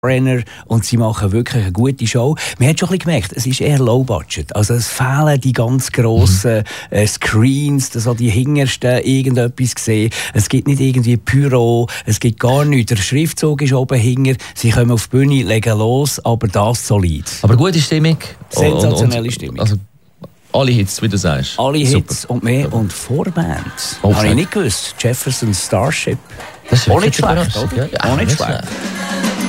Renner und sie machen wirklich eine gute Show. Man hat schon ein bisschen gemerkt, es ist eher Low Budget. Also es fehlen die ganz grossen Screens, dass auch die hintersten irgendetwas sehen. Es gibt nicht irgendwie Pyro, es gibt gar nichts. Der Schriftzug ist oben hinter. Sie kommen auf die Bühne, legen los, aber das solid. Aber gute Stimmung. Sensationelle Stimmung. Also alle Hits, wie du sagst. Alle Hits und mehr und Vorbands. Habe ich nicht gewusst. Jefferson Starship. Das ist auch nicht schlecht, oder? oder? Ja, auch nicht nicht schlecht. schlecht.